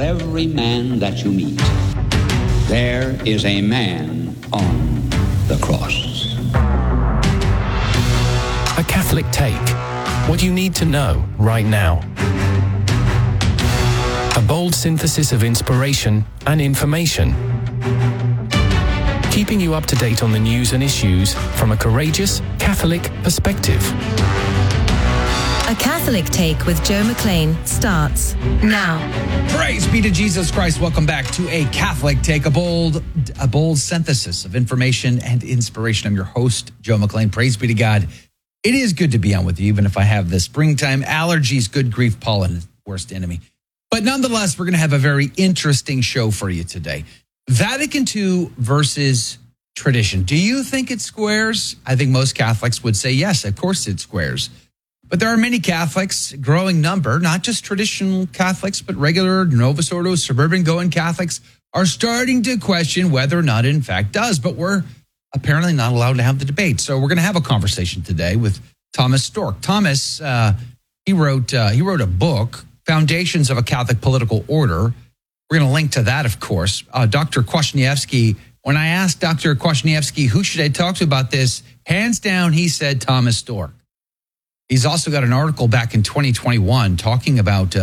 every man that you meet, there is a man on the cross. A Catholic Take. What you need to know right now. A bold synthesis of inspiration and information. Keeping you up to date on the news and issues from a courageous Catholic perspective. A Catholic Take with Joe McLean starts now. Praise be to Jesus Christ. Welcome back to A Catholic Take, a bold synthesis of information and inspiration. I'm your host, Joe McLean. Praise be to God. It is good to be on with you, even if I have the springtime allergies, good grief, pollen, worst enemy. But nonetheless, we're going to have a very interesting show for you today. Vatican II versus tradition. Do you think it squares? I think most Catholics would say yes, of course it squares. But there are many Catholics, growing number, not just traditional Catholics, but regular Novus Ordo, suburban-going Catholics are starting to question whether or not it in fact does. But we're apparently not allowed to have the debate. So we're going to have a conversation today with Thomas Storck. Thomas, he wrote a book, Foundations of a Catholic Political Order. We're going to link to that, of course. Dr. Kwasniewski, when I asked Dr. Kwasniewski, who should I talk to about this, hands down, he said Thomas Storck. He's also got an article back in 2021 talking about,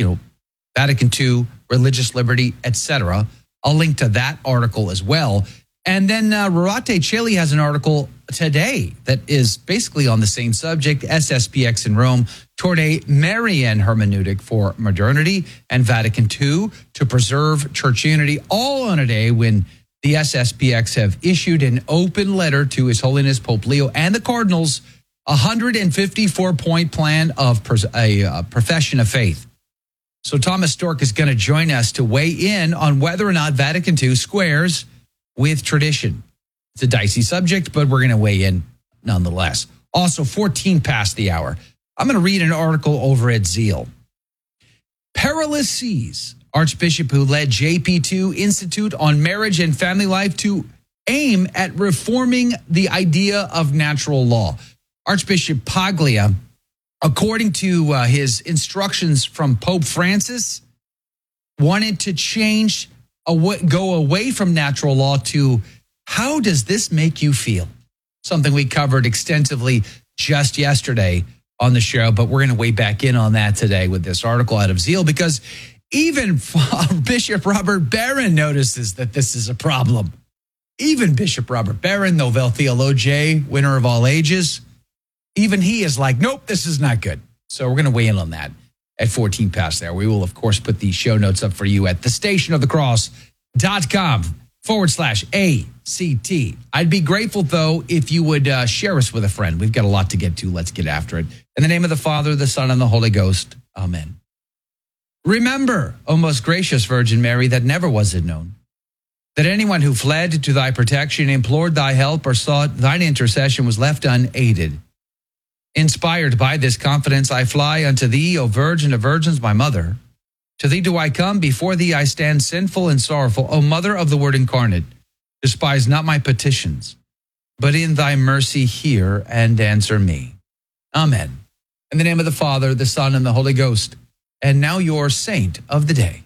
Vatican II, religious liberty, etc. I'll link to that article as well. And then Rorate Caeli has an article today that is basically on the same subject, SSPX in Rome, toward a Marian hermeneutic for modernity and Vatican II to preserve church unity, all on a day when the SSPX have issued an open letter to His Holiness Pope Leo and the Cardinals, a 154-point plan of a profession of faith. So Thomas Storck is going to join us to weigh in on whether or not Vatican II squares with tradition. It's a dicey subject, but we're going to weigh in nonetheless. Also, 14 past the hour. I'm going to read an article over at Zeal. Perilous Seas, Archbishop who led JP2 Institute on Marriage and Family Life to aim at reforming the idea of natural law. Archbishop Paglia, according to his instructions from Pope Francis, wanted to go away from natural law to how does this make you feel? Something we covered extensively just yesterday on the show, but we're going to weigh back in on that today with this article out of Zeal, because even Bishop Robert Barron notices that this is a problem. Even Bishop Robert Barron, Nobel Theologiae, winner of all ages, even he is like, nope, this is not good. So we're going to weigh in on that at 14 past there. We will, of course, put the show notes up for you at thestationofthecross.com/ACT. I'd be grateful, though, if you would share us with a friend. We've got a lot to get to. Let's get after it. In the name of the Father, the Son, and the Holy Ghost. Amen. Remember, O most gracious Virgin Mary, that never was it known that anyone who fled to thy protection, implored thy help, or sought thine intercession was left unaided. Inspired by this confidence, I fly unto thee, O Virgin of Virgins, my mother. To thee do I come, before thee I stand sinful and sorrowful. O Mother of the Word incarnate, despise not my petitions, but in thy mercy hear and answer me. Amen. In the name of the Father, the Son, and the Holy Ghost. And now your saint of the day.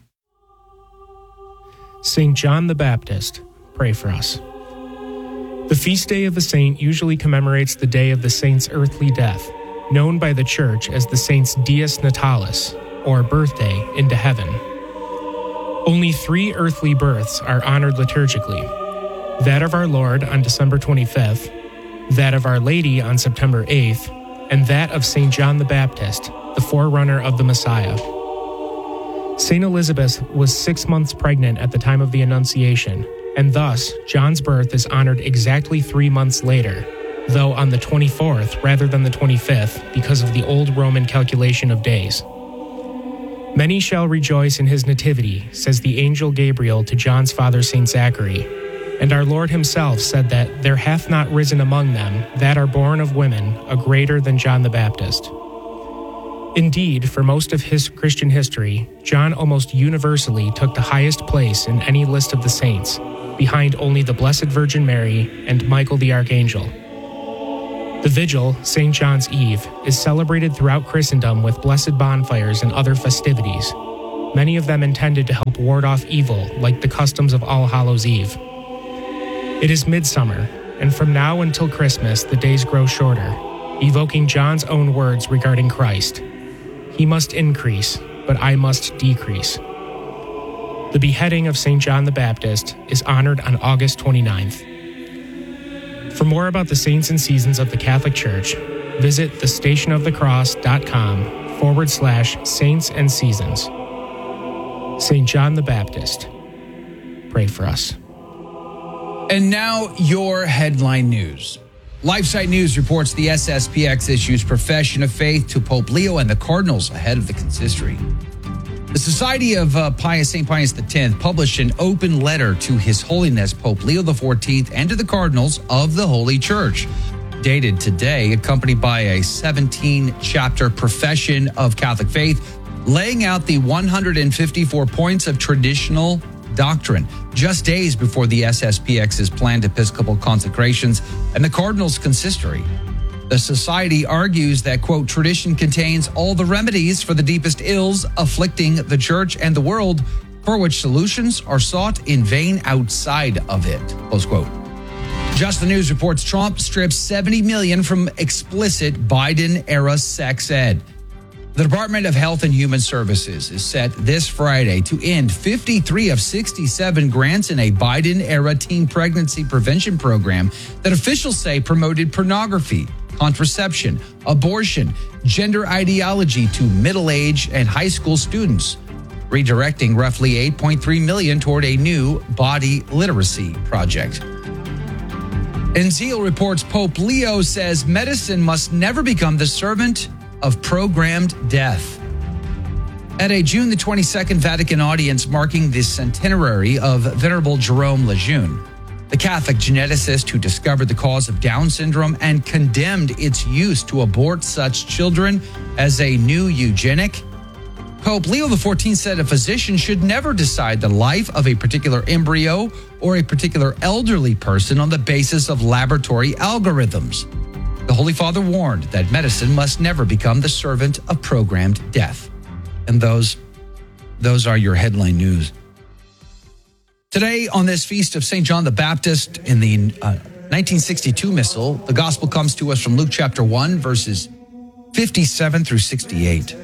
St. John the Baptist, pray for us. The feast day of the saint usually commemorates the day of the saint's earthly death, known by the Church as the saint's Dies Natalis, or birthday into heaven. Only 3 earthly births are honored liturgically: that of our Lord on December 25th, that of Our Lady on September 8th, and that of St. John the Baptist, the forerunner of the Messiah. St. Elizabeth was 6 months pregnant at the time of the Annunciation, and thus John's birth is honored exactly 3 months later, though on the 24th rather than the 25th because of the old Roman calculation of days. Many shall rejoice in his nativity, says the angel Gabriel to John's father St. Zachary, and our Lord himself said that there hath not risen among them that are born of women a greater than John the Baptist. Indeed, for most of his Christian history, John almost universally took the highest place in any list of the saints, behind only the Blessed Virgin Mary and Michael the Archangel. The vigil, St. John's Eve, is celebrated throughout Christendom with blessed bonfires and other festivities, many of them intended to help help ward off evil like the customs of All Hallows Eve. It is midsummer, and from now until Christmas the days grow shorter, evoking John's own words regarding Christ. He must increase, but I must decrease. The beheading of St. John the Baptist is honored on August 29th. For more about the saints and seasons of the Catholic Church, visit thestationofthecross.com/saints and seasons. St. John the Baptist, pray for us. And now your headline news. LifeSite News reports the SSPX issues profession of faith to Pope Leo and the Cardinals ahead of the consistory. The Society of St. Pius X published an open letter to His Holiness Pope Leo XIV and to the Cardinals of the Holy Church, dated today, accompanied by a 17-chapter profession of Catholic faith, laying out the 154 points of traditional doctrine, just days before the SSPX's planned Episcopal consecrations and the Cardinals' consistory. The Society argues that, quote, tradition contains all the remedies for the deepest ills afflicting the Church and the world, for which solutions are sought in vain outside of it, close quote. Just the News reports Trump strips $70 million from explicit Biden-era sex ed. The Department of Health and Human Services is set this Friday to end 53 of 67 grants in a Biden-era teen pregnancy prevention program that officials say promoted pornography, contraception, abortion, gender ideology to middle-aged and high school students, redirecting roughly $8.3 million toward a new body literacy project. And Zeal reports Pope Leo says medicine must never become the servant of programmed death. At a June the 22nd Vatican audience marking the centenary of Venerable Jerome Lejeune, the Catholic geneticist who discovered the cause of Down syndrome and condemned its use to abort such children as a new eugenic, Pope Leo XIV said a physician should never decide the life of a particular embryo or a particular elderly person on the basis of laboratory algorithms. The Holy Father warned that medicine must never become the servant of programmed death. And those are your headline news. Today, on this feast of St. John the Baptist, in the 1962 Missal, the gospel comes to us from Luke chapter 1, verses 57 through 68.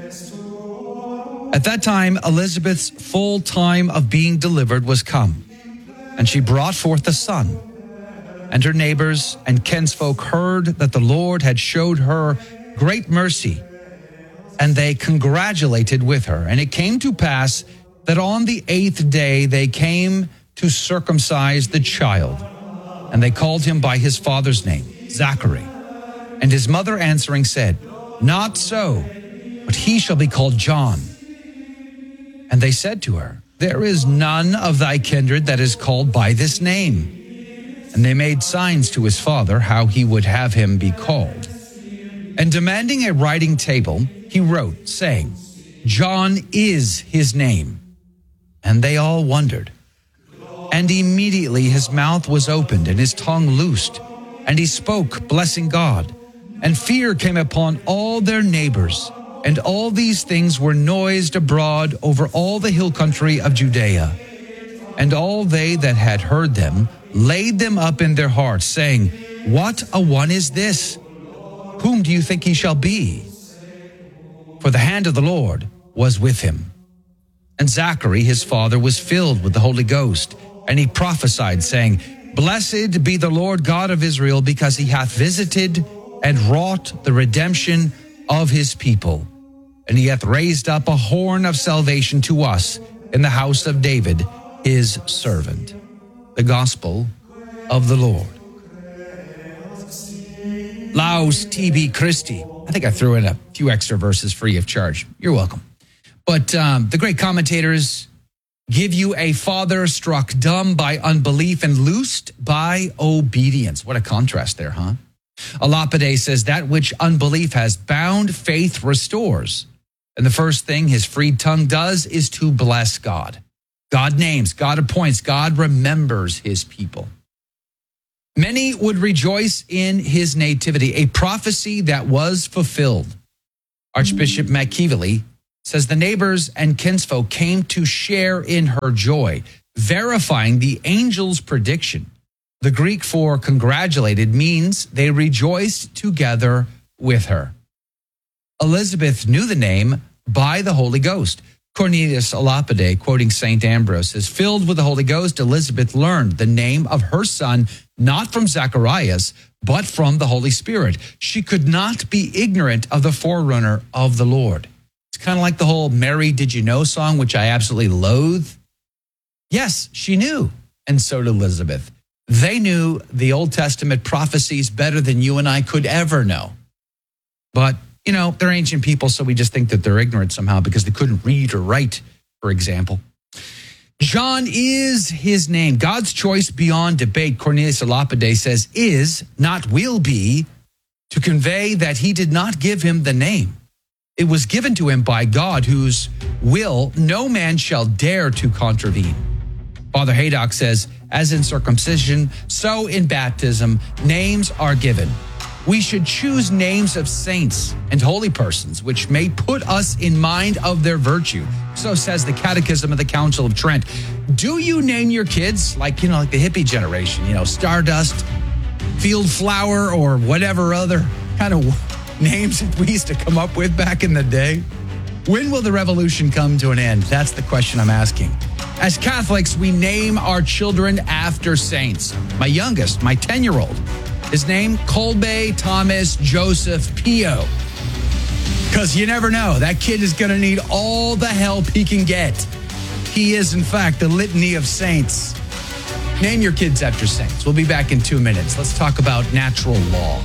At that time, Elizabeth's full time of being delivered was come, and she brought forth a son. And her neighbors and kinsfolk heard that the Lord had showed her great mercy, and they congratulated with her. And it came to pass that on the 8th day they came to circumcise the child, and they called him by his father's name, Zachary. And his mother answering said, Not so, but he shall be called John. And they said to her, There is none of thy kindred that is called by this name. And they made signs to his father how he would have him be called. And demanding a writing table, he wrote, saying, John is his name. And they all wondered. And immediately his mouth was opened and his tongue loosed, and he spoke, blessing God. And fear came upon all their neighbors. And all these things were noised abroad over all the hill country of Judea. And all they that had heard them laid them up in their hearts, saying, What a one is this? Whom do you think he shall be? For the hand of the Lord was with him. And Zachary his father was filled with the Holy Ghost, and he prophesied, saying, Blessed be the Lord God of Israel, because he hath visited and wrought the redemption of his people. And he hath raised up a horn of salvation to us in the house of David, his servant. The gospel of the Lord. Laus tibi Christi. I think I threw in a few extra verses free of charge. You're welcome. But the great commentators give you a father struck dumb by unbelief and loosed by obedience. What a contrast there, huh? A Lapide says that which unbelief has bound, faith restores. And the first thing his freed tongue does is to bless God. God names, God appoints, God remembers his people. Many would rejoice in his nativity, a prophecy that was fulfilled. Archbishop McKeevely says the neighbors and kinsfolk came to share in her joy, verifying the angel's prediction. The Greek for congratulated means they rejoiced together with her. Elizabeth knew the name by the Holy Ghost. Cornelius a Lapide, quoting St. Ambrose, says, filled with the Holy Ghost, Elizabeth learned the name of her son, not from Zacharias, but from the Holy Spirit. She could not be ignorant of the forerunner of the Lord. It's kind of like the whole Mary, Did You Know song, which I absolutely loathe. Yes, she knew, and so did Elizabeth. They knew the Old Testament prophecies better than you and I could ever know. But you know, they're ancient people, so we just think that they're ignorant somehow because they couldn't read or write, for example. John is his name. God's choice beyond debate, Cornelius a Lapide says, is, not will be, to convey that he did not give him the name. It was given to him by God, whose will no man shall dare to contravene. Father Haydock says, as in circumcision, so in baptism, names are given. We should choose names of saints and holy persons, which may put us in mind of their virtue. So says the Catechism of the Council of Trent. Do you name your kids like the hippie generation, Stardust, Field Flower, or whatever other kind of names that we used to come up with back in the day? When will the revolution come to an end? That's the question I'm asking. As Catholics, we name our children after saints. My youngest, my 10-year-old, his name, Kolbe Thomas Joseph Pio. Because you never know, that kid is going to need all the help he can get. He is, in fact, the litany of saints. Name your kids after saints. We'll be back in 2 minutes. Let's talk about natural law.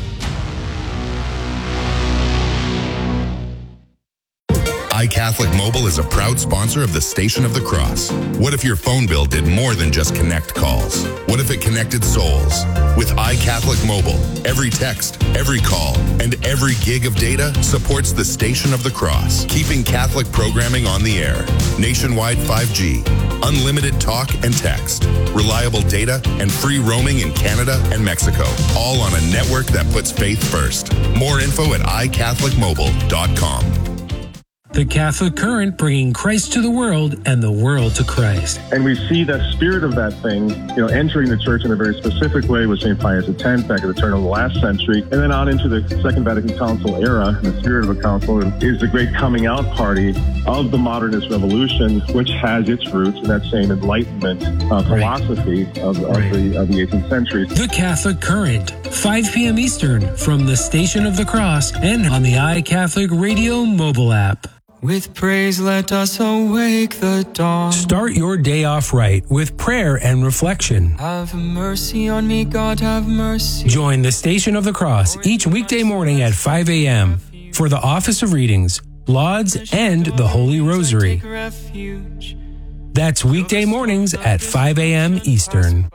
iCatholic Mobile is a proud sponsor of the Station of the Cross. What if your phone bill did more than just connect calls? What if it connected souls? With iCatholic Mobile, every text, every call, and every gig of data supports the Station of the Cross, keeping Catholic programming on the air. Nationwide 5G, unlimited talk and text, reliable data, and free roaming in Canada and Mexico, all on a network that puts faith first. More info at iCatholicMobile.com. The Catholic Current, bringing Christ to the world and the world to Christ. And we see that spirit of that thing, entering the church in a very specific way with St. Pius X back at the turn of the last century, and then on into the Second Vatican Council era. The spirit of the council is the great coming out party of the modernist revolution, which has its roots in that same Enlightenment philosophy of the 18th century. The Catholic Current, 5 p.m. Eastern, from the Station of the Cross and on the iCatholic Radio mobile app. With praise, let us awake the dawn. Start your day off right with prayer and reflection. Have mercy on me, God, have mercy. Join the Station of the Cross each weekday morning at 5 a.m. for the Office of Readings, Lauds, and the Holy Rosary. That's weekday mornings at 5 a.m. Eastern.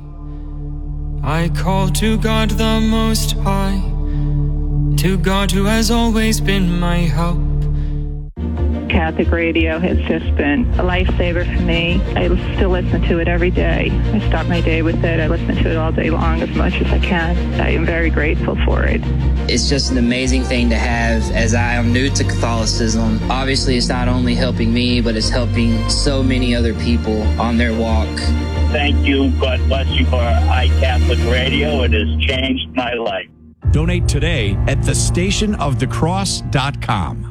I call to God the Most High, to God who has always been my help. Catholic radio has just been a lifesaver for me. I still listen to it every day. I start my day with it. I listen to it all day long as much as I can. I am very grateful for it. It's just an amazing thing to have, as I am new to Catholicism. Obviously, it's not only helping me, but it's helping so many other people on their walk. Thank you. God bless you for iCatholic Radio. It has changed my life. Donate today at thestationofthecross.com.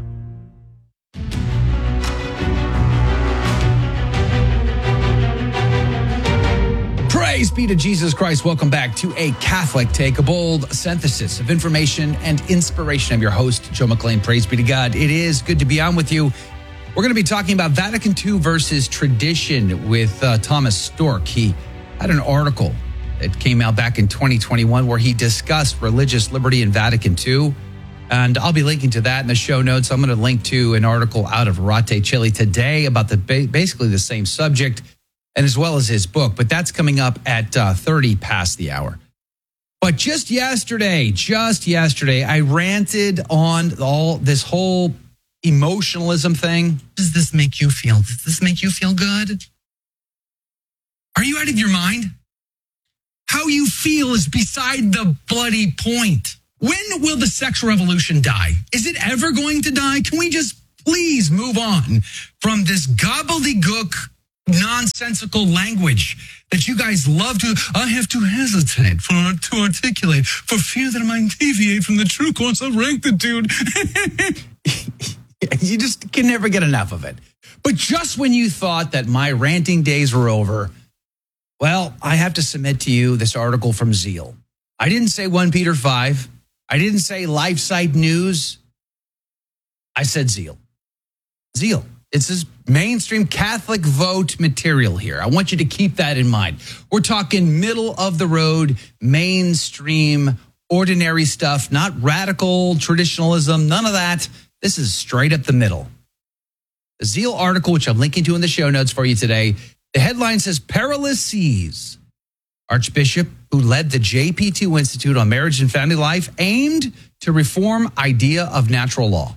Praise be to Jesus Christ. Welcome back to A Catholic Take, a bold synthesis of information and inspiration. I'm your host, Joe McLean. Praise be to God. It is good to be on with you. We're going to be talking about Vatican II versus tradition with Thomas Stork. He had an article that came out back in 2021 where he discussed religious liberty in Vatican II. And I'll be linking to that in the show notes. I'm going to link to an article out of Rate Chile today about basically the same subject, and as well as his book. But that's coming up at 30 past the hour. But just yesterday, I ranted on all this whole emotionalism thing. Does this make you feel? Does this make you feel good? Are you out of your mind? How you feel is beside the bloody point. When will the sexual revolution die? Is it ever going to die? Can we just please move on from this gobbledygook, nonsensical language that you guys love to. I have to hesitate to articulate for fear that I might deviate from the true course of rectitude. You just can never get enough of it. But just when you thought that my ranting days were over, well, I have to submit to you this article from Zeal. I didn't say 1 Peter 5. I didn't say LifeSite News. I said Zeal. Zeal. It's this mainstream Catholic vote material here. I want you to keep that in mind. We're talking middle of the road, mainstream, ordinary stuff, not radical traditionalism, none of that. This is straight up the middle. The Zeal article, which I'm linking to in the show notes for you today, the headline says, Perilous Seas. Archbishop who led the JP2 Institute on Marriage and Family Life aimed to reform idea of natural law.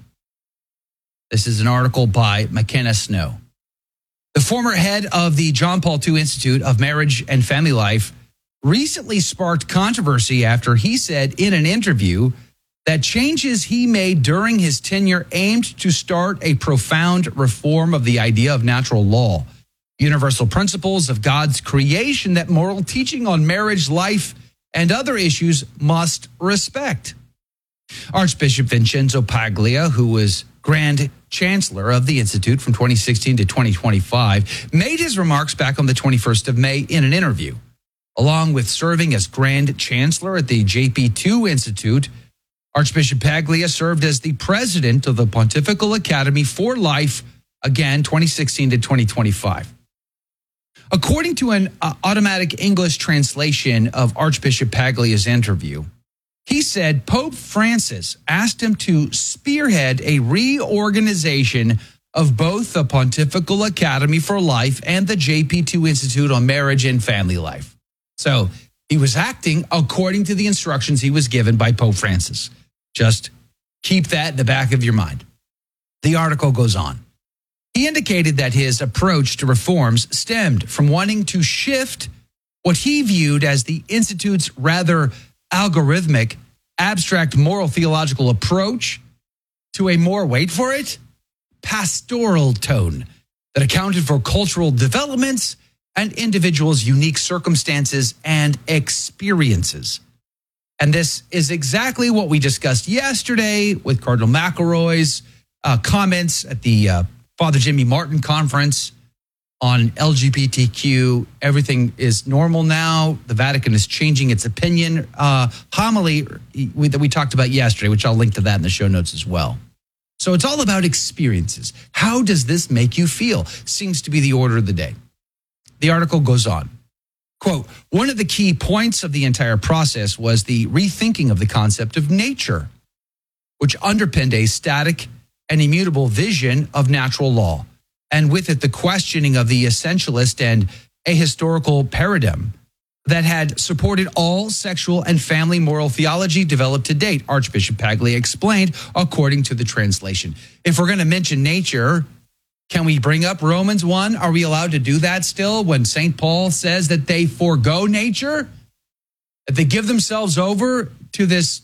This is an article by McKenna Snow. The former head of the John Paul II Institute of Marriage and Family Life recently sparked controversy after he said in an interview that changes he made during his tenure aimed to start a profound reform of the idea of natural law, universal principles of God's creation that moral teaching on marriage, life, and other issues must respect. Archbishop Vincenzo Paglia, who was Grand Chancellor of the Institute from 2016 to 2025, made his remarks back on the 21st of May in an interview. Along with serving as Grand Chancellor at the JP2 Institute, Archbishop Paglia served as the president of the Pontifical Academy for Life, again, 2016 to 2025. According to an automatic English translation of Archbishop Paglia's interview, he said Pope Francis asked him to spearhead a reorganization of both the Pontifical Academy for Life and the JP2 Institute on Marriage and Family Life. So he was acting according to the instructions he was given by Pope Francis. Just keep that in the back of your mind. The article goes on. He indicated that his approach to reforms stemmed from wanting to shift what he viewed as the Institute's rather algorithmic, abstract moral theological approach to a more, wait for it, pastoral tone that accounted for cultural developments and individuals' unique circumstances and experiences. And this is exactly what we discussed yesterday with Cardinal McElroy's comments at the Father Jimmy Martin conference on LGBTQ. Everything is normal now. The Vatican is changing its opinion. Homily that we talked about yesterday, which I'll link to that in the show notes as well. So it's all about experiences. How does this make you feel? Seems to be the order of the day. The article goes on. Quote, one of the key points of the entire process was the rethinking of the concept of nature, which underpinned a static and immutable vision of natural law, and with it the questioning of the essentialist and ahistorical paradigm that had supported all sexual and family moral theology developed to date, Archbishop Paglia explained, according to the translation. If we're going to mention nature, can we bring up Romans 1? Are we allowed to do that still when St. Paul says that they forego nature? That they give themselves over to this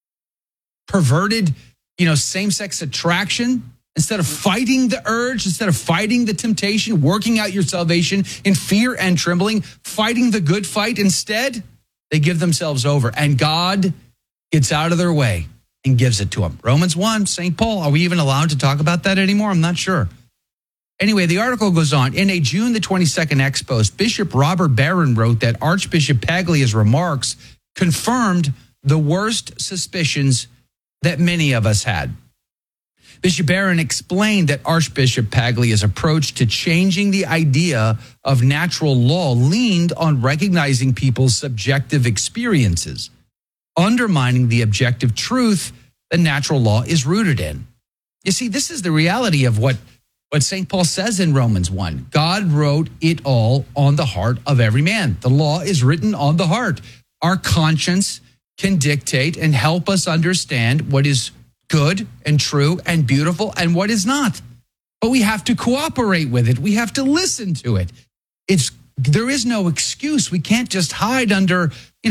perverted, same-sex attraction? Instead of fighting the urge, instead of fighting the temptation, working out your salvation in fear and trembling, fighting the good fight, instead, they give themselves over. And God gets out of their way and gives it to them. Romans 1, St. Paul, are we even allowed to talk about that anymore? I'm not sure. Anyway, the article goes on. In a June the 22nd ex-post, Bishop Robert Barron wrote that Archbishop Paglia's remarks confirmed the worst suspicions that many of us had. Bishop Barron explained that Archbishop Paglia's approach to changing the idea of natural law leaned on recognizing people's subjective experiences, undermining the objective truth that natural law is rooted in. You see, this is the reality of what St. Paul says in Romans 1. God wrote it all on the heart of every man. The law is written on the heart. Our conscience can dictate and help us understand what is good and true and beautiful and what is not. But we have to cooperate with it. We have to listen to it. There is no excuse. We can't just hide under,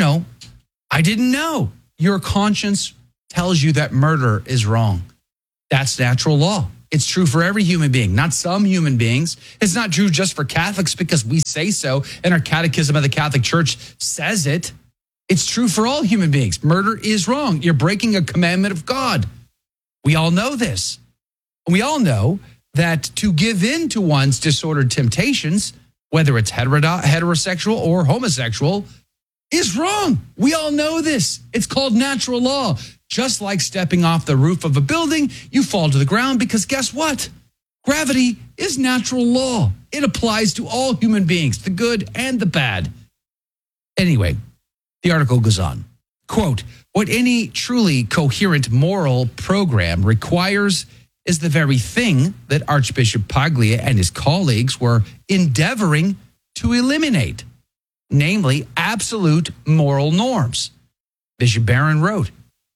I didn't know. Your conscience tells you that murder is wrong. That's natural law. It's true for every human being, not some human beings. It's not true just for Catholics because we say so and our Catechism of the Catholic Church says it. It's true for all human beings. Murder is wrong. You're breaking a commandment of God. We all know this. We all know that to give in to one's disordered temptations, whether it's heterosexual or homosexual, is wrong. We all know this. It's called natural law. Just like stepping off the roof of a building, you fall to the ground because guess what? Gravity is natural law. It applies to all human beings, the good and the bad. Anyway, the article goes on. Quote, what any truly coherent moral program requires is the very thing that Archbishop Paglia and his colleagues were endeavoring to eliminate, namely absolute moral norms. Bishop Barron wrote,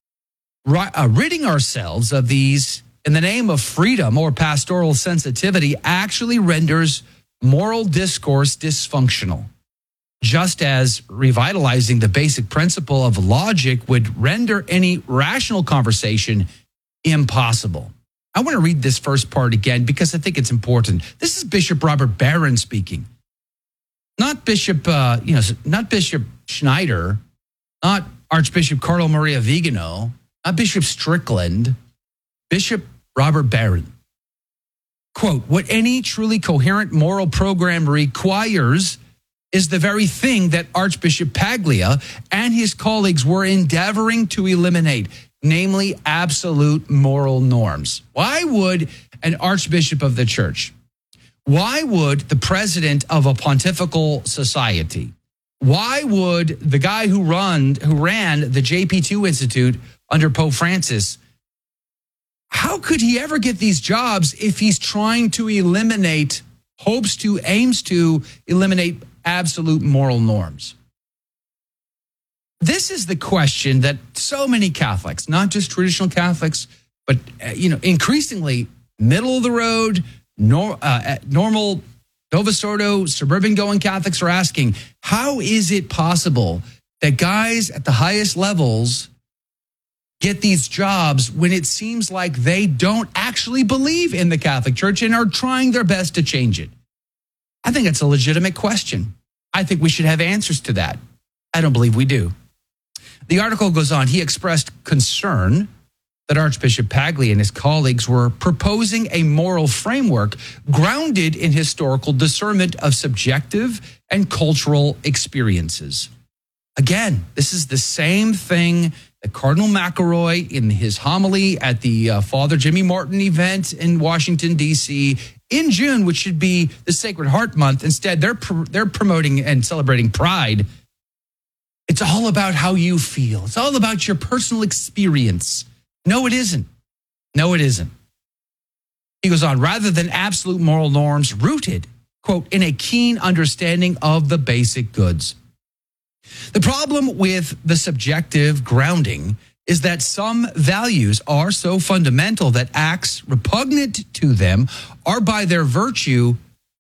ridding ourselves of these in the name of freedom or pastoral sensitivity actually renders moral discourse dysfunctional, just as revitalizing the basic principle of logic would render any rational conversation impossible. I want to read this first part again because I think it's important. This is Bishop Robert Barron speaking, not Bishop, not Bishop Schneider, not Archbishop Carlo Maria Vigano, not Bishop Strickland, Bishop Robert Barron. Quote, what any truly coherent moral program requires is the very thing that Archbishop Paglia and his colleagues were endeavoring to eliminate, namely absolute moral norms. Why would an archbishop of the church, why would the president of a pontifical society, why would the guy who ran the JP2 Institute under Pope Francis, how could he ever get these jobs if he's trying to aims to eliminate absolute moral norms? This is the question that so many Catholics, not just traditional Catholics, but increasingly middle of the road, normal Novus Ordo, suburban going Catholics are asking, how is it possible that guys at the highest levels get these jobs when it seems like they don't actually believe in the Catholic Church and are trying their best to change it? I think it's a legitimate question. I think we should have answers to that. I don't believe we do. The article goes on. He expressed concern that Archbishop Paglia and his colleagues were proposing a moral framework grounded in historical discernment of subjective and cultural experiences. Again, this is the same thing that Cardinal McElroy in his homily at the Father Jimmy Martin event in Washington, D.C. in June, which should be the Sacred Heart Month. Instead, they're promoting and celebrating Pride. It's all about how you feel. It's all about your personal experience. No, it isn't. No, it isn't. He goes on, rather than absolute moral norms rooted, quote, in a keen understanding of the basic goods. The problem with the subjective grounding is that some values are so fundamental that acts repugnant to them are by their virtue,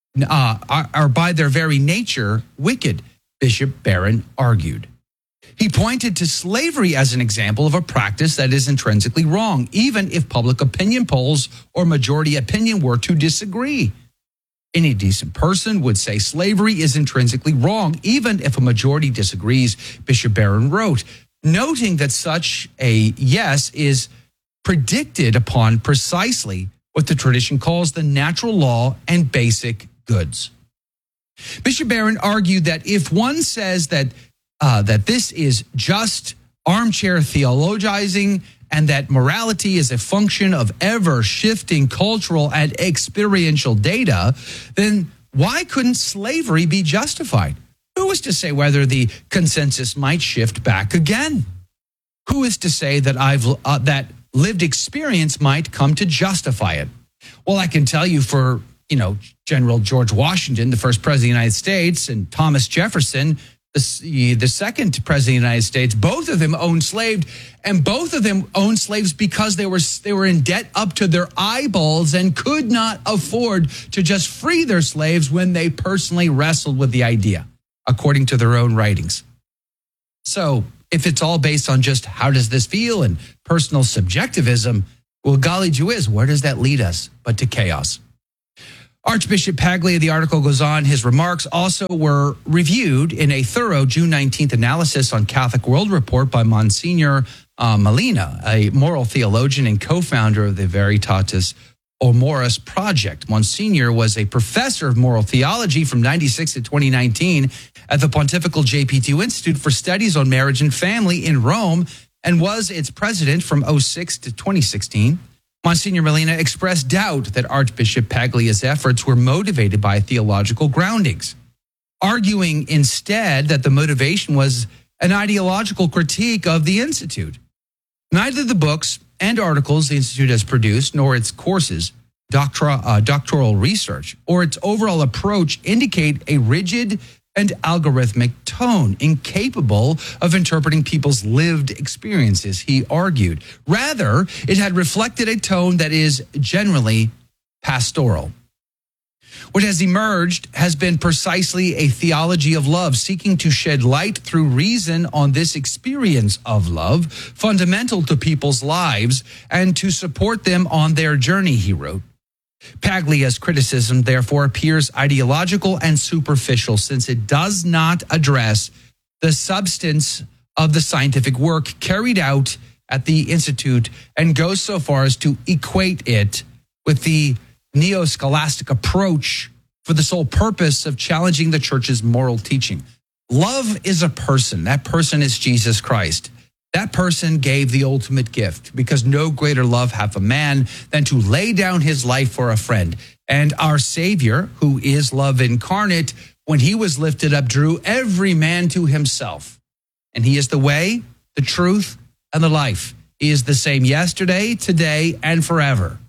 are by their very nature wicked, Bishop Barron argued. He pointed to slavery as an example of a practice that is intrinsically wrong, even if public opinion polls or majority opinion were to disagree. Any decent person would say slavery is intrinsically wrong, even if a majority disagrees, Bishop Barron wrote, noting that such a yes is predicted upon precisely what the tradition calls the natural law and basic goods. Bishop Barron argued that if one says that this is just armchair theologizing and that morality is a function of ever-shifting cultural and experiential data, then why couldn't slavery be justified? Who is to say whether the consensus might shift back again? Who is to say that that lived experience might come to justify it? Well, I can tell you for, General George Washington, the first president of the United States, and Thomas Jefferson, the second president of the United States, both of them owned slaves, and both of them owned slaves because they were in debt up to their eyeballs and could not afford to just free their slaves when they personally wrestled with the idea, according to their own writings. So if it's all based on just how does this feel and personal subjectivism, Well, golly gee whiz, where does that lead us but to chaos? Archbishop Paglia, the article goes on, his remarks also were reviewed in a thorough June 19th analysis on Catholic World Report by Monsignor Molina, a moral theologian and co-founder of the Veritatis Amoris Project. Monsignor was a professor of moral theology from 96 to 2019 at the Pontifical JP2 Institute for Studies on Marriage and Family in Rome and was its president from 06 to 2016. Monsignor Molina expressed doubt that Archbishop Paglia's efforts were motivated by theological groundings, arguing instead that the motivation was an ideological critique of the Institute. Neither the books and articles the Institute has produced, nor its courses, doctoral research, or its overall approach indicate a rigid and algorithmic tone, incapable of interpreting people's lived experiences, he argued. Rather, it had reflected a tone that is generally pastoral. What has emerged has been precisely a theology of love, seeking to shed light through reason on this experience of love, fundamental to people's lives, and to support them on their journey, he wrote. Paglia's criticism, therefore, appears ideological and superficial, since it does not address the substance of the scientific work carried out at the Institute and goes so far as to equate it with the neo-scholastic approach for the sole purpose of challenging the church's moral teaching. Love is a person. That person is Jesus Christ. That person gave the ultimate gift, because no greater love hath a man than to lay down his life for a friend. And our Savior, who is love incarnate, when he was lifted up, drew every man to himself. And he is the way, the truth, and the life. He is the same yesterday, today, and forever.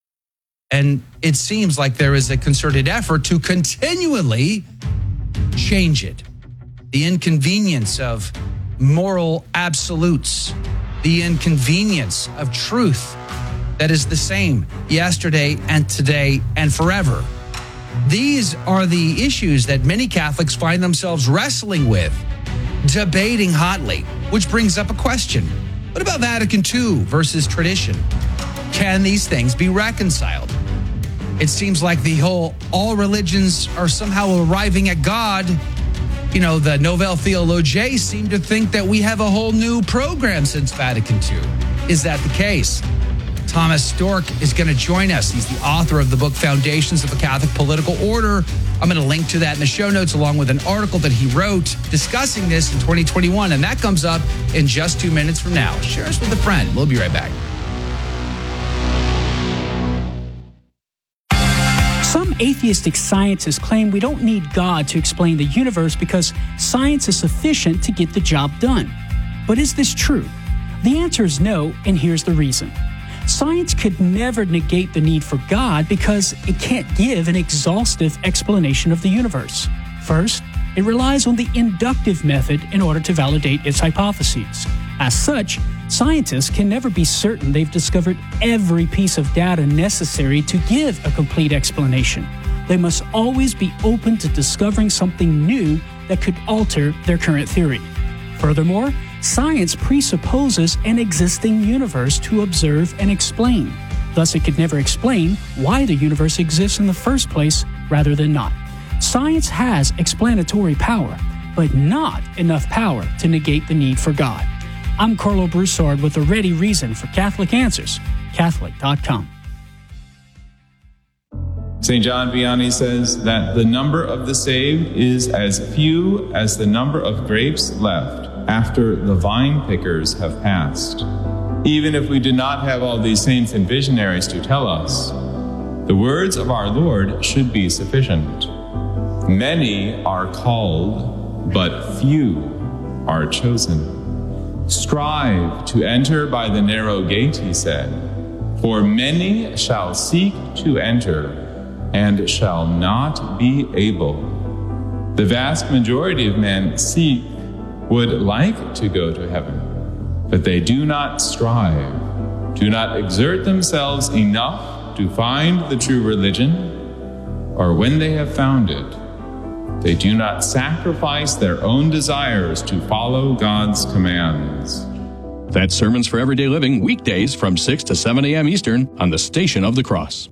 And it seems like there is a concerted effort to continually change it. The inconvenience of moral absolutes, the inconvenience of truth that is the same yesterday and today and forever. These are the issues that many Catholics find themselves wrestling with, debating hotly, which brings up a question. What about Vatican II versus tradition? Can these things be reconciled? It seems like the whole all religions are somehow arriving at God. You know, the Nouvelle Theologie seem to think that we have a whole new program since Vatican II. Is that the case? Thomas Stork is going to join us. He's the author of the book Foundations of a Catholic Political Order. I'm going to link to that in the show notes, along with an article that he wrote discussing this in 2021. And that comes up in just 2 minutes from now. Share us with a friend. We'll be right back. Some atheistic scientists claim we don't need God to explain the universe because science is sufficient to get the job done. But is this true? The answer is no, and here's the reason. Science could never negate the need for God because it can't give an exhaustive explanation of the universe. First, it relies on the inductive method in order to validate its hypotheses. As such, scientists can never be certain they've discovered every piece of data necessary to give a complete explanation. They must always be open to discovering something new that could alter their current theory. Furthermore, science presupposes an existing universe to observe and explain. Thus, it could never explain why the universe exists in the first place rather than not. Science has explanatory power, but not enough power to negate the need for God. I'm Carlo Broussard with a ready reason for Catholic Answers, Catholic.com. St. John Vianney says that the number of the saved is as few as the number of grapes left after the vine pickers have passed. Even if we do not have all these saints and visionaries to tell us, the words of our Lord should be sufficient. Many are called, but few are chosen. Strive to enter by the narrow gate, he said, for many shall seek to enter and shall not be able. The vast majority of men would like to go to heaven, but they do not strive, do not exert themselves enough to find the true religion, or when they have found it, they do not sacrifice their own desires to follow God's commands. That's Sermons for Everyday Living, weekdays from 6 to 7 a.m. Eastern on the Station of the Cross.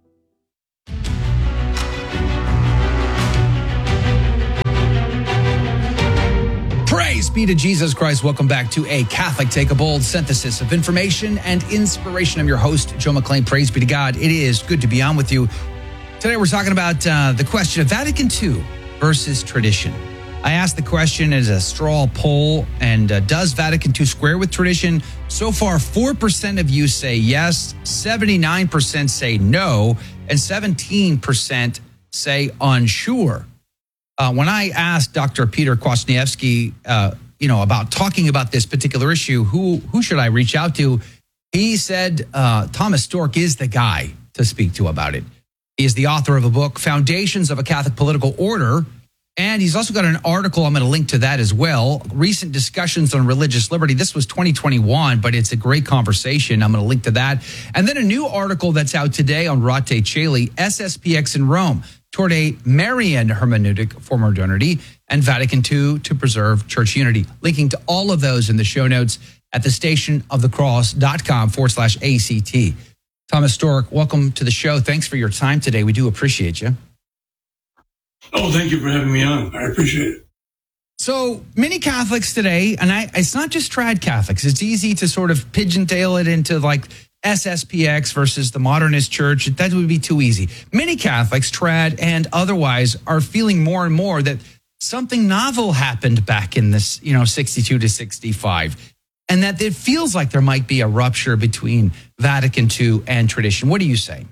Praise be to Jesus Christ. Welcome back to A Catholic Take, a bold synthesis of information and inspiration. I'm your host, Joe McClain. Praise be to God. It is good to be on with you. Today we're talking about the question of Vatican II versus tradition. I asked the question as a straw poll, and does Vatican II square with tradition? So far, 4% of you say yes, 79% say no, and 17% say unsure. When I asked Dr. Peter Kwasniewski, about talking about this particular issue, who should I reach out to? He said Thomas Storck is the guy to speak to about it. He is the author of a book, Foundations of a Catholic Political Order. And he's also got an article, I'm going to link to that as well, Recent Discussions on Religious Liberty. This was 2021, but it's a great conversation. I'm going to link to that. And then a new article that's out today on Rate Caeli, SSPX in Rome, toward a Marian hermeneutic for modernity, and Vatican II to preserve church unity. Linking to all of those in the show notes at thestationofthecross.com/ACT. Thomas Storck, welcome to the show. Thanks for your time today. We do appreciate you. Oh, thank you for having me on. I appreciate it. So many Catholics today, and it's not just trad Catholics. It's easy to sort of pigeon-tail it into like SSPX versus the modernist church. That would be too easy. Many Catholics, trad and otherwise, are feeling more and more that something novel happened back in this, 62 to 65, and that it feels like there might be a rupture between Vatican II and tradition. What do you say?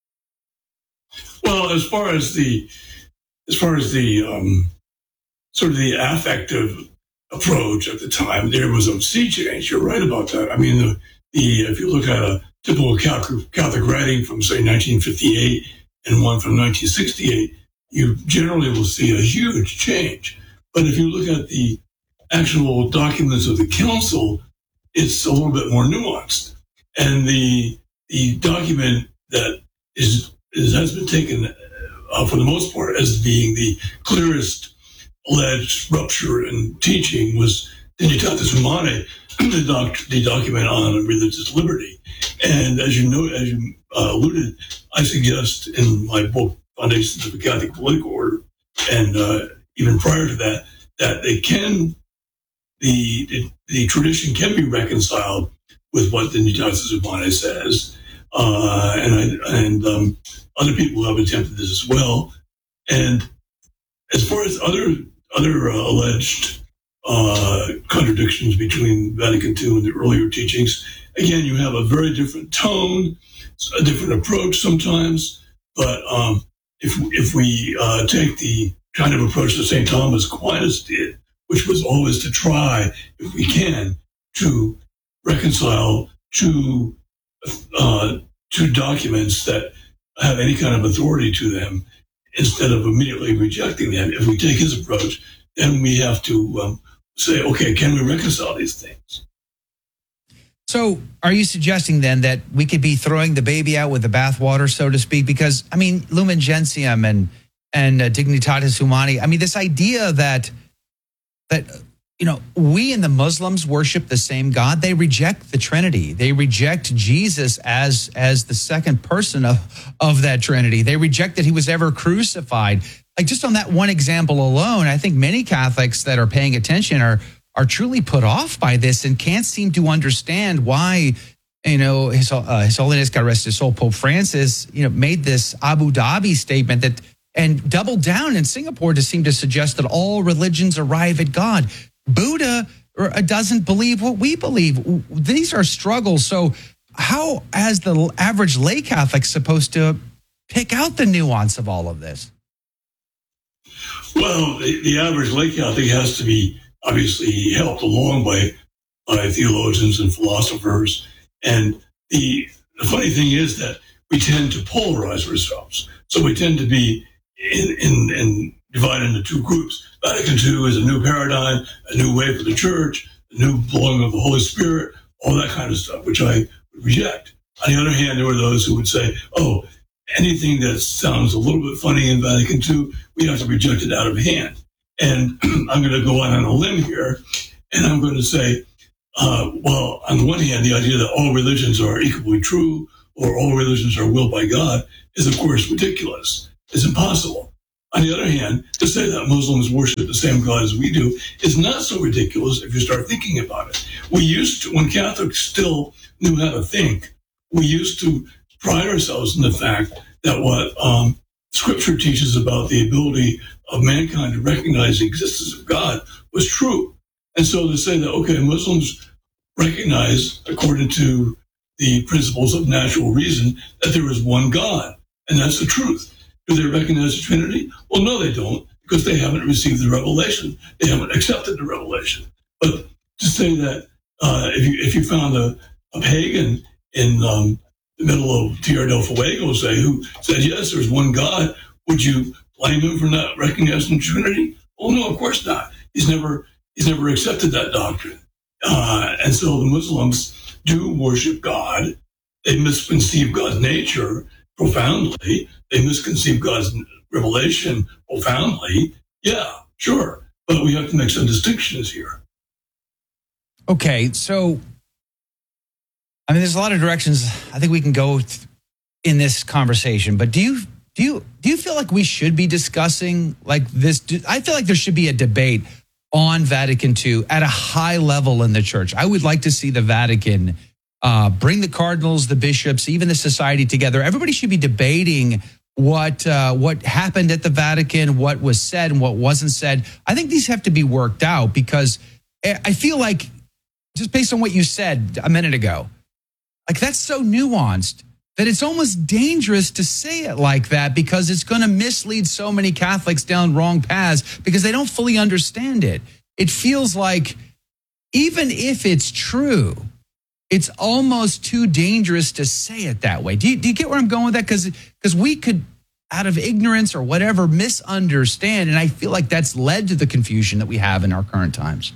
Well, as far as the sort of the affective approach at the time, there was a sea change. You're right about that. I mean, if you look at a typical Catholic writing from, say, 1958 and one from 1968, you generally will see a huge change. But if you look at the actual documents of the council, it's a little bit more nuanced. And the document that has been taken for the most part as being the clearest alleged rupture in teaching was Dignitatis Humanae, the document on religious liberty. And as you alluded, I suggest in my book, Foundations of a Catholic Political Order, and even prior to that, that the tradition can be reconciled with what Dignitatis Humanae says, and other people have attempted this as well. And as far as other alleged contradictions between Vatican II and the earlier teachings, again, you have a very different tone, a different approach sometimes. But if we take the kind of approach that St. Thomas Aquinas did, which was always to try, if we can, to reconcile two documents that have any kind of authority to them, instead of immediately rejecting them. If we take his approach, then we have to say, okay, can we reconcile these things? So are you suggesting then that we could be throwing the baby out with the bathwater, so to speak? Because, I mean, Lumen Gentium and Dignitatis Humanae, I mean, this idea that we and the Muslims worship the same God. They reject the Trinity. They reject Jesus as the second person of that Trinity. They reject that he was ever crucified. Like, just on that one example alone, I think many Catholics that are paying attention are truly put off by this and can't seem to understand why, His Holiness, God rest his soul, Pope Francis, made this Abu Dhabi statement and doubled down in Singapore to seem to suggest that all religions arrive at God. Buddha doesn't believe what we believe. These are struggles. So how is the average lay Catholic supposed to pick out the nuance of all of this? Well, the average lay Catholic has to be obviously helped along by theologians and philosophers. And the funny thing is that we tend to polarize ourselves. So we tend to be in divided into two groups. Vatican II is a new paradigm, a new way for the church, a new blowing of the Holy Spirit, all that kind of stuff, which I would reject. On the other hand, there were those who would say, oh, anything that sounds a little bit funny in Vatican II, we have to reject it out of hand. And I'm going to go out on a limb here, and I'm going to say well, on the one hand, the idea that all religions are equally true or all religions are willed by God is, of course, ridiculous. It's impossible. On the other hand, to say that Muslims worship the same God as we do is not so ridiculous if you start thinking about it. We used to, when Catholics still knew how to think, we used to pride ourselves in the fact that what Scripture teaches about the ability of mankind to recognize the existence of God was true. And so to say that, okay, Muslims recognize, according to the principles of natural reason, that there is one God, and that's the truth. Do they recognize the Trinity? Well, no, they don't, because they haven't received the revelation. They haven't accepted the revelation. But to say that if you found a pagan in the middle of Tierra del Fuego, say, who said, yes, there's one God, would you blame him for not recognizing the Trinity? Well, no, of course not. He's never accepted that doctrine. And so the Muslims do worship God. They misconceive God's nature profoundly. They misconceive God's revelation profoundly. Yeah, sure. But we have to make some distinctions here. Okay, so, I mean, there's a lot of directions I think we can go in this conversation, but do you feel like we should be discussing like this? I feel like there should be a debate on Vatican II at a high level in the church. I would like to see the Vatican bring the cardinals, the bishops, even the society together. Everybody should be debating what happened at the Vatican, what was said and what wasn't said. I think these have to be worked out because I feel like, just based on what you said a minute ago, like that's so nuanced that it's almost dangerous to say it like that because it's going to mislead so many Catholics down wrong paths because they don't fully understand it. It feels like even if it's true, it's almost too dangerous to say it that way. Do you get where I'm going with that? Because we could, out of ignorance or whatever, misunderstand. And I feel like that's led to the confusion that we have in our current times.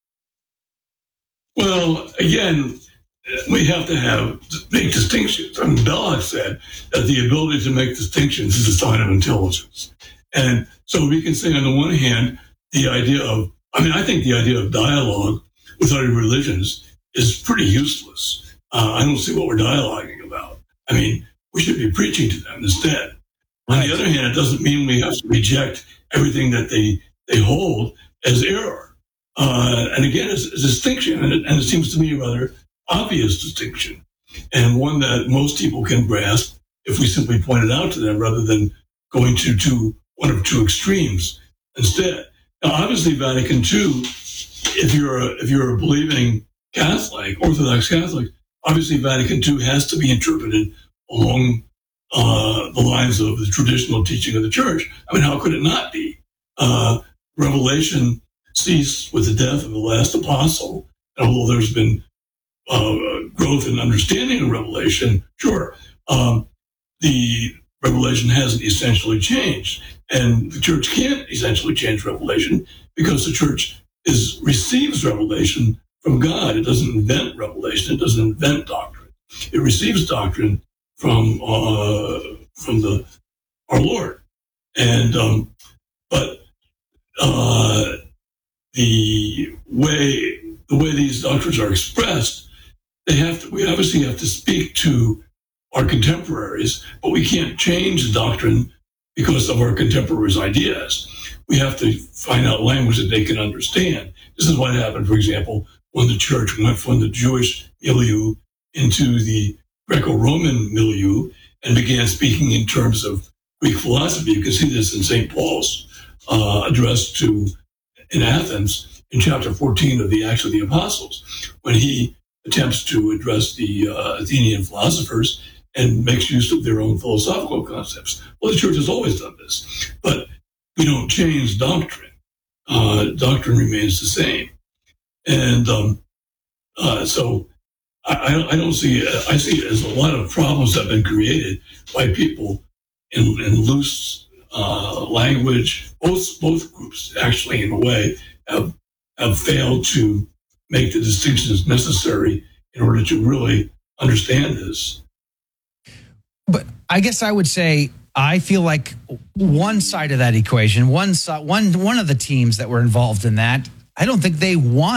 Well, again, we have to make distinctions. I mean, Belloc said that the ability to make distinctions is a sign of intelligence. And so we can say, on the one hand, I think the idea of dialogue with other religions is pretty useless. I don't see what we're dialoguing about. I mean, we should be preaching to them instead. On the other hand, it doesn't mean we have to reject everything that they hold as error. And again, it's a distinction, and it seems to me a rather obvious distinction, and one that most people can grasp if we simply point it out to them rather than going to one of two extremes instead. Now, obviously, Vatican II, if you're a believing Catholic, Orthodox Catholic, obviously Vatican II has to be interpreted along the lines of the traditional teaching of the Church. I mean, how could it not be? Revelation ceased with the death of the last apostle, and although there's been growth in understanding of Revelation, sure, the Revelation hasn't essentially changed, and the Church can't essentially change Revelation because the Church receives Revelation from God. It doesn't invent revelation. It doesn't invent doctrine. It receives doctrine from our Lord. And but the way these doctrines are expressed, we obviously have to speak to our contemporaries, but we can't change the doctrine because of our contemporaries' ideas. We have to find out language that they can understand. This is what happened, for example, when the Church went from the Jewish milieu into the Greco-Roman milieu and began speaking in terms of Greek philosophy. You can see this in St. Paul's address in Athens in chapter 14 of the Acts of the Apostles, when he attempts to address the Athenian philosophers and makes use of their own philosophical concepts. Well, the Church has always done this, but we don't change doctrine. Doctrine remains the same. And so I don't see it. I see it as a lot of problems have been created by people in loose language. Both groups, actually, in a way, have failed to make the distinctions necessary in order to really understand this. But I guess I would say I feel like one side of that equation, one of the teams that were involved in that, I don't think they want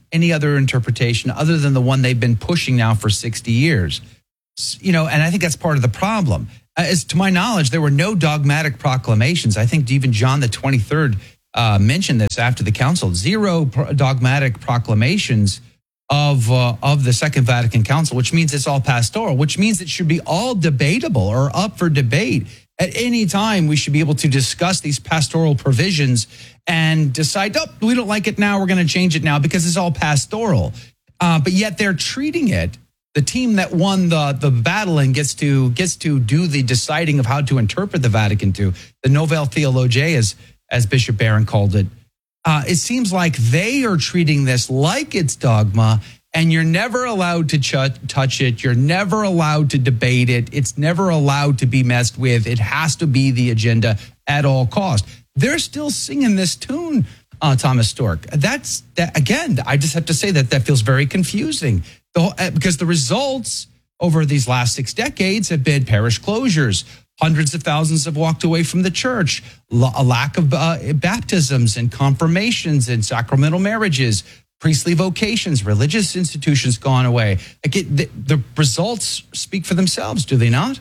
any other interpretation other than the one they've been pushing now for 60 years. And I think that's part of the problem. As to my knowledge, there were no dogmatic proclamations. I think even John the 23rd mentioned this after the council. Zero dogmatic proclamations of the Second Vatican Council, which means it's all pastoral, which means it should be all debatable or up for debate. At any time, we should be able to discuss these pastoral provisions and decide, we don't like it now, we're going to change it now because it's all pastoral. But yet they're treating it, the team that won the battle and gets to do the deciding of how to interpret the Vatican II, the Novel Theologiae, as Bishop Barron called it. It seems like they are treating this like it's dogma, and you're never allowed to touch it. You're never allowed to debate it. It's never allowed to be messed with. It has to be the agenda at all cost. They're still singing this tune, Thomas Stork. Again, I just have to say that feels very confusing. Because the results over these last 6 decades have been parish closures. Hundreds of thousands have walked away from the church, a lack of baptisms and confirmations and sacramental marriages, priestly vocations, religious institutions gone away. The results speak for themselves, do they not?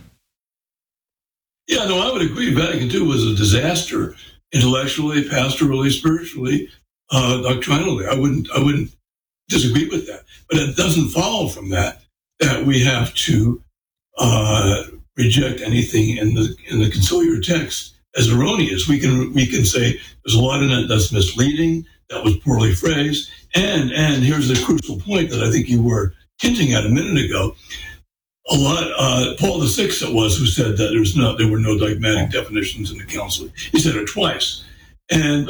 Yeah, no, I would agree. Vatican II was a disaster, intellectually, pastorally, spiritually, doctrinally. I wouldn't disagree with that. But it doesn't follow from that we have to reject anything in the conciliar text as erroneous. We can say there's a lot in it that's misleading, that was poorly phrased, and here's the crucial point that I think you were hinting at a minute ago. Paul VI it was who said that there were no dogmatic definitions in the council. He said it twice, and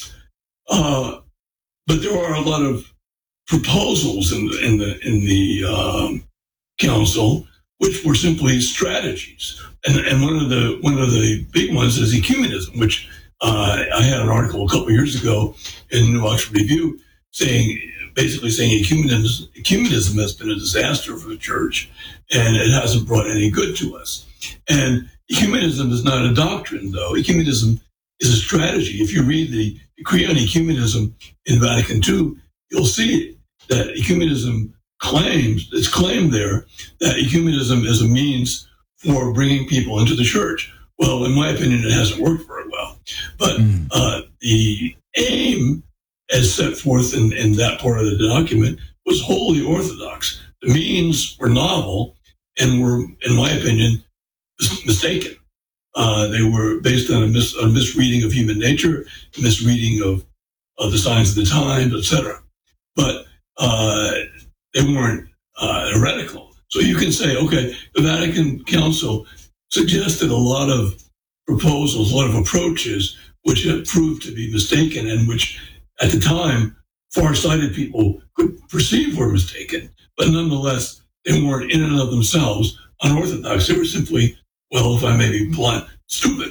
but there are a lot of proposals in the council which were simply strategies, and one of the big ones is ecumenism, which I had an article a couple of years ago in the New Oxford Review basically saying ecumenism has been a disaster for the church and it hasn't brought any good to us. And ecumenism is not a doctrine, though. Ecumenism is a strategy. If you read the Decree on Ecumenism in Vatican II, you'll see that ecumenism it's claimed there that ecumenism is a means for bringing people into the church. Well, in my opinion, it hasn't worked very well. But the aim, as set forth in that part of the document, was wholly orthodox. The means were novel and were, in my opinion, mistaken. They were based on a misreading of human nature, a misreading of the signs of the times, etc. But they weren't heretical. So you can say, okay, the Vatican Council suggested a lot of proposals, a lot of approaches, which have proved to be mistaken and which, at the time, far-sighted people could perceive were mistaken. But nonetheless, they weren't in and of themselves unorthodox. They were simply, well, if I may be blunt, stupid.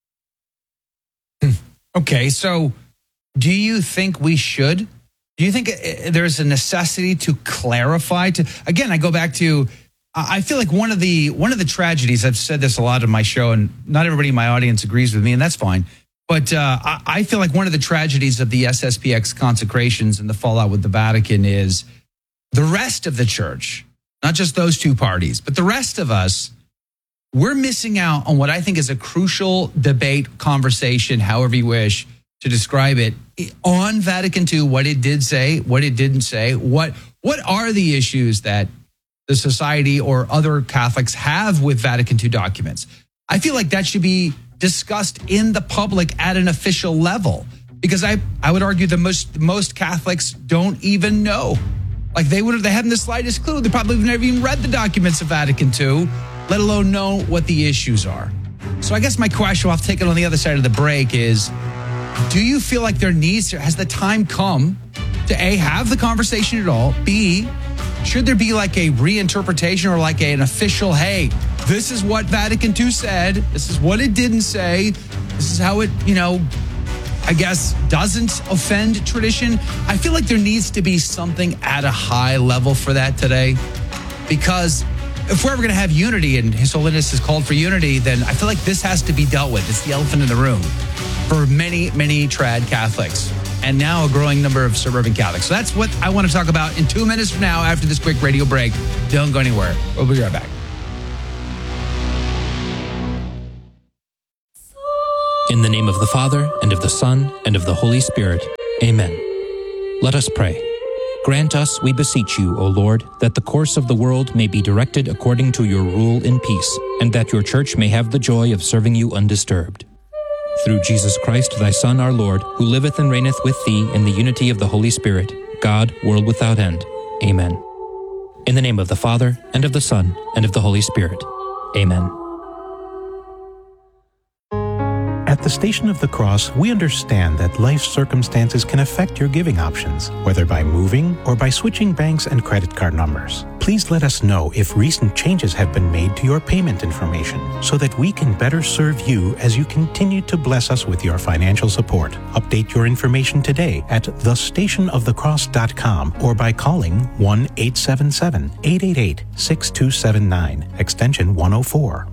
Okay, so do you think we should? Do you think there's a necessity to clarify? Again, I go back to, I feel like one of the tragedies, I've said this a lot on my show, and not everybody in my audience agrees with me, and that's fine. But I feel like one of the tragedies of the SSPX consecrations and the fallout with the Vatican is the rest of the church, not just those two parties, but the rest of us, we're missing out on what I think is a crucial debate, conversation, however you wish to describe it, on Vatican II, what it did say, what it didn't say, what are the issues that the society or other Catholics have with Vatican II documents. I feel like that should be discussed in the public at an official level, because I would argue the most Catholics don't even know. Like they hadn't the slightest clue. They probably never even read the documents of Vatican II, let alone know what the issues are. So I guess my question, I'll take it on the other side of the break, is do you feel like has the time come to A, have the conversation at all? B, should there be like a reinterpretation or like an official, hey, this is what Vatican II said, this is what it didn't say, this is how it, I guess doesn't offend tradition? I feel like there needs to be something at a high level for that today, because if we're ever going to have unity, and His Holiness has called for unity, then I feel like this has to be dealt with. It's the elephant in the room for many, many trad Catholics. and now a growing number of suburban Catholics. So that's what I want to talk about in 2 minutes from now after this quick radio break. Don't go anywhere. We'll be right back. In the name of the Father, and of the Son, and of the Holy Spirit. Amen. Let us pray. Grant us, we beseech you, O Lord, that the course of the world may be directed according to your rule in peace, and that your church may have the joy of serving you undisturbed. Through Jesus Christ, thy Son, our Lord, who liveth and reigneth with thee in the unity of the Holy Spirit, God, world without end. Amen. In the name of the Father, and of the Son, and of the Holy Spirit. Amen. At the Station of the Cross, we understand that life's circumstances can affect your giving options, whether by moving or by switching banks and credit card numbers. Please let us know if recent changes have been made to your payment information so that we can better serve you as you continue to bless us with your financial support. Update your information today at thestationofthecross.com or by calling 1-877-888-6279, extension 104.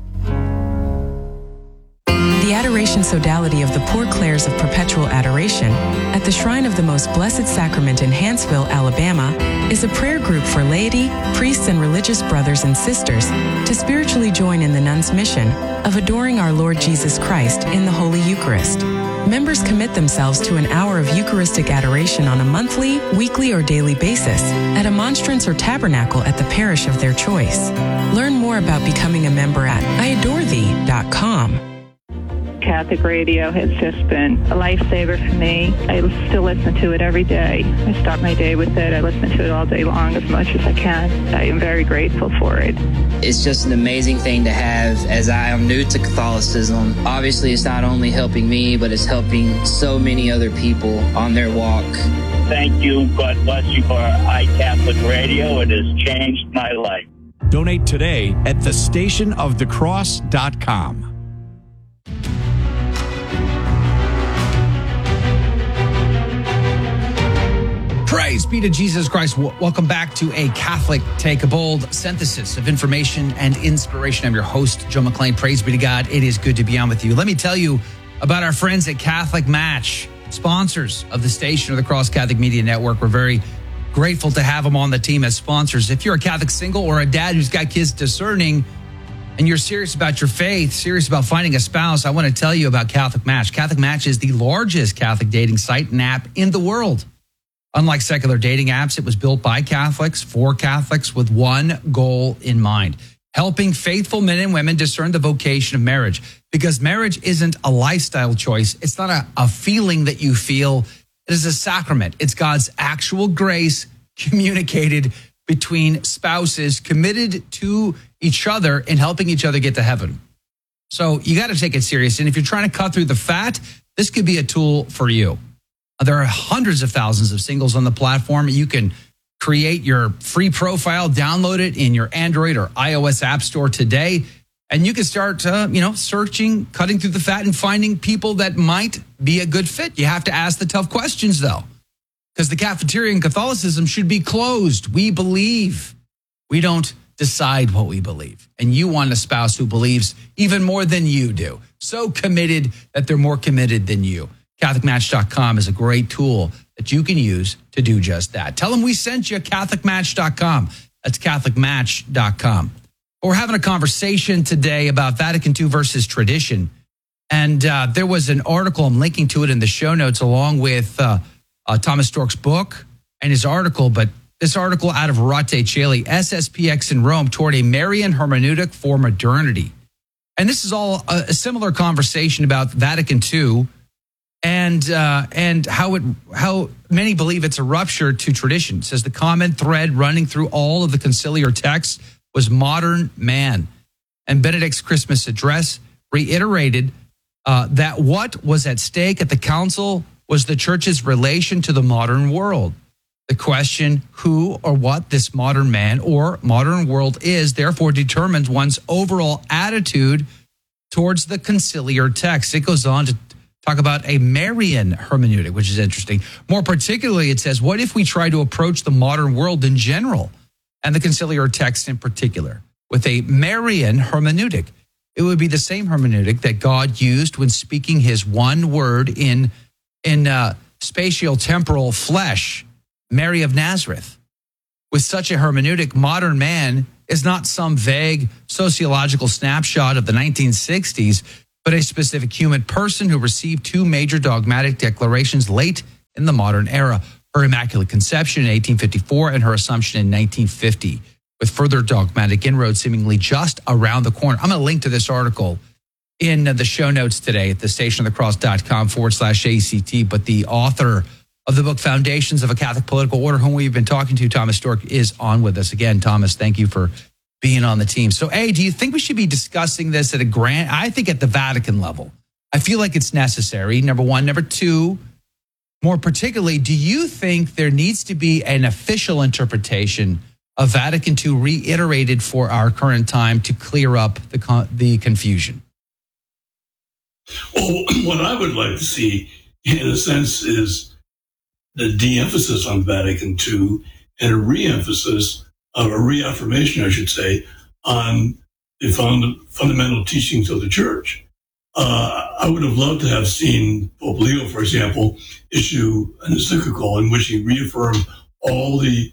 The Adoration Sodality of the Poor Clares of Perpetual Adoration at the Shrine of the Most Blessed Sacrament in Hanceville, Alabama, is a prayer group for laity, priests, and religious brothers and sisters to spiritually join in the nuns' mission of adoring our Lord Jesus Christ in the Holy Eucharist. Members commit themselves to an hour of Eucharistic adoration on a monthly, weekly, or daily basis at a monstrance or tabernacle at the parish of their choice. Learn more about becoming a member at iadorethee.com. Catholic radio has just been a lifesaver for me. I still listen to it every day. I start my day with it. I listen to it all day long as much as I can. I am very grateful for it. It's just an amazing thing to have as I am new to Catholicism. Obviously, it's not only helping me, but it's helping so many other people on their walk. Thank you. God bless you for iCatholic Radio. It has changed my life. Donate today at thestationofthecross.com. Praise be to Jesus Christ. Welcome back to A Catholic Take, a bold synthesis of information and inspiration. I'm your host, Joe McClain. Praise be to God. It is good to be on with you. Let me tell you about our friends at Catholic Match, sponsors of the Station of the Cross Catholic Media Network. We're very grateful to have them on the team as sponsors. If you're a Catholic single or a dad who's got kids discerning and you're serious about your faith, serious about finding a spouse, I want to tell you about Catholic Match. Catholic Match is the largest Catholic dating site and app in the world. Unlike secular dating apps, it was built by Catholics for Catholics with one goal in mind: helping faithful men and women discern the vocation of marriage. Because marriage isn't a lifestyle choice. It's not a feeling that you feel. It is a sacrament. It's God's actual grace communicated between spouses committed to each other and helping each other get to heaven. So you got to take it serious. And if you're trying to cut through the fat, this could be a tool for you. There are hundreds of thousands of singles on the platform. You can create your free profile, download it in your Android or iOS app store today, and you can start, searching, cutting through the fat, and finding people that might be a good fit. You have to ask the tough questions, though, because the cafeteria in Catholicism should be closed. We believe. We don't decide what we believe. And you want a spouse who believes even more than you do. So committed that they're more committed than you. CatholicMatch.com is a great tool that you can use to do just that. Tell them we sent you, CatholicMatch.com. That's CatholicMatch.com. We're having a conversation today about Vatican II versus tradition. And there was an article, I'm linking to it in the show notes, along with Thomas Storck's book and his article. But this article out of Rate Caeli, SSPX in Rome toward a Marian hermeneutic for modernity. And this is all a similar conversation about Vatican II and how many believe it's a rupture to tradition. It says the common thread running through all of the conciliar texts was modern man. And Benedict's Christmas address reiterated that what was at stake at the council was the church's relation to the modern world. The question who or what this modern man or modern world is, therefore, determines one's overall attitude towards the conciliar text. It goes on to talk about a Marian hermeneutic, which is interesting. More particularly, it says, what if we try to approach the modern world in general and the conciliar text in particular with a Marian hermeneutic? It would be the same hermeneutic that God used when speaking his one word in spatio-temporal flesh, Mary of Nazareth. With such a hermeneutic, modern man is not some vague sociological snapshot of the 1960s, but a specific human person who received two major dogmatic declarations late in the modern era, her Immaculate Conception in 1854 and her Assumption in 1950, with further dogmatic inroads seemingly just around the corner. I'm going to link to this article in the show notes today at thestationofthecross.com/ACT, but the author of the book Foundations of a Catholic Political Order, whom we've been talking to, Thomas Storck, is on with us. Again, Thomas, thank you for being on the team. So, A, do you think we should be discussing this at I think at the Vatican level? I feel like it's necessary, number one. Number two, more particularly, do you think there needs to be an official interpretation of Vatican II reiterated for our current time to clear up the confusion? Well, what I would like to see, in a sense, is the de-emphasis on Vatican II and a re-emphasis, a reaffirmation, I should say, on the fundamental teachings of the Church. I would have loved to have seen Pope Leo, for example, issue an encyclical in which he reaffirmed all the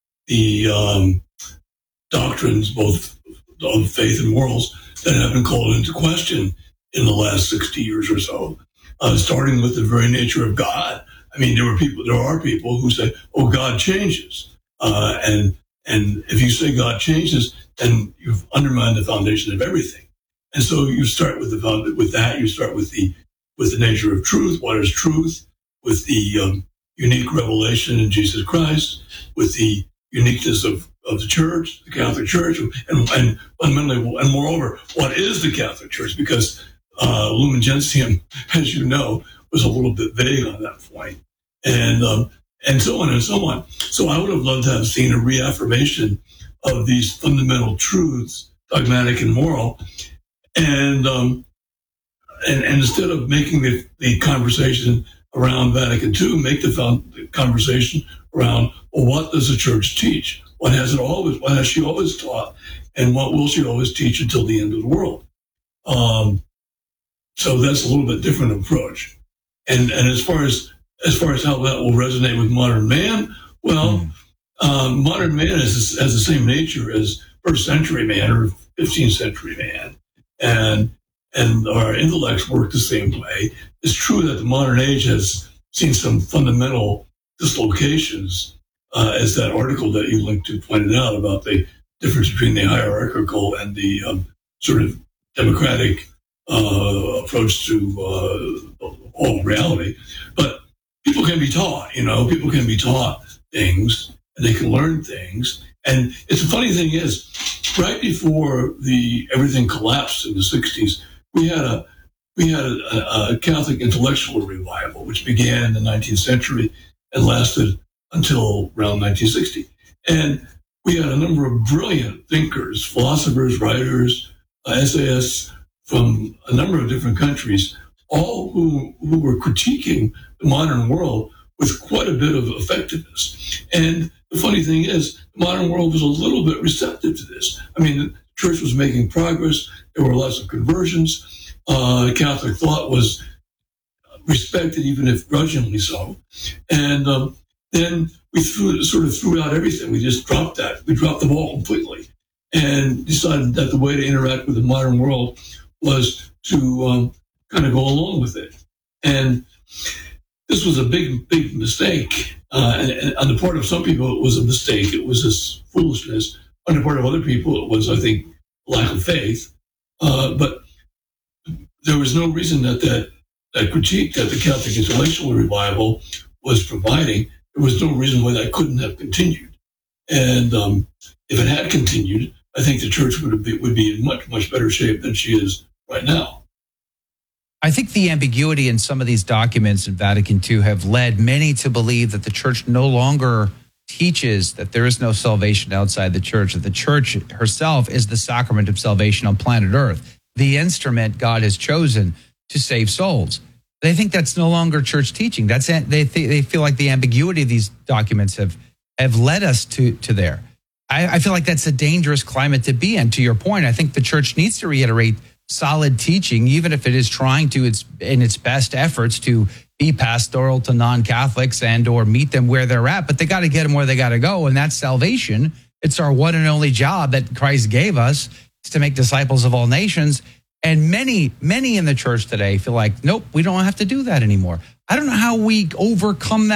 doctrines, both of faith and morals, that have been called into question in the last 60 years or so, starting with the very nature of God. I mean, there are people who say, "Oh, God changes," and if you say God changes, then you've undermined the foundation of everything. And so you start with that. You start with the nature of truth. What is truth? With the unique revelation in Jesus Christ, with the uniqueness of the Church, the Catholic Church, and fundamentally, and moreover, what is the Catholic Church? Because Lumen Gentium, as you know, was a little bit vague on that point, and so on and so on. So I would have loved to have seen a reaffirmation of these fundamental truths, dogmatic and moral, and instead of making the conversation around Vatican II, make the conversation around, well, what does the Church teach? What has she always taught, and what will she always teach until the end of the world? So that's a little bit different approach. And as far as how that will resonate with modern man, well, modern man has the same nature as first century man or 15th century man, and our intellects work the same way. It's true that the modern age has seen some fundamental dislocations, as that article that you linked to pointed out about the difference between the hierarchical and the sort of democratic approach to all reality. But people can be taught, people can be taught things and they can learn things. And it's a funny thing is, right before everything collapsed in the 60s, we had a Catholic intellectual revival, which began in the 19th century and lasted until around 1960. And we had a number of brilliant thinkers, philosophers, writers, essayists from a number of different countries, all who were critiquing the modern world with quite a bit of effectiveness. And the funny thing is, the modern world was a little bit receptive to this. I mean, the Church was making progress. There were lots of conversions. Catholic thought was respected, even if grudgingly so. And then we threw out everything. We just dropped that. We dropped the ball completely and decided that the way to interact with the modern world was to kind of go along with it. And this was a big, big mistake. And on the part of some people, it was a mistake. It was just foolishness. On the part of other people, it was, I think, lack of faith. But there was no reason that critique that the Catholic intellectual revival was providing, there was no reason why that couldn't have continued. And if it had continued, I think the Church would be in much, much better shape than she is right now. I think the ambiguity in some of these documents in Vatican II have led many to believe that the Church no longer teaches that there is no salvation outside the Church, that the Church herself is the sacrament of salvation on planet Earth, the instrument God has chosen to save souls. They think that's no longer Church teaching. They feel like the ambiguity of these documents have led us to there. I feel like that's a dangerous climate to be in. To your point, I think the Church needs to reiterate solid teaching, even if it is trying to, in its best efforts to be pastoral to non-Catholics and or meet them where they're at, but they got to get them where they got to go, and that's salvation. It's our one and only job that Christ gave us, is to make disciples of all nations. And many in the church today feel like, nope, we don't have to do that anymore. I don't know how we overcome that.